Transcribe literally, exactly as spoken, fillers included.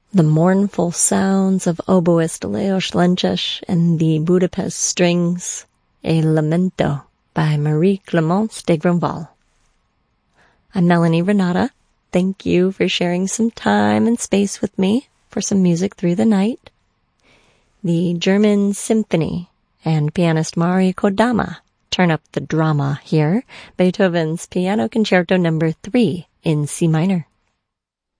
the mournful sounds of oboist Leos Lenches and the Budapest Strings, a Lamento by Marie-Clémence de Grandval. I'm Melanie Renata. Thank you for sharing some time and space with me for some music through the night. The German Symphony and pianist Mari Kodama turn up the drama here. Beethoven's Piano Concerto number three in C minor.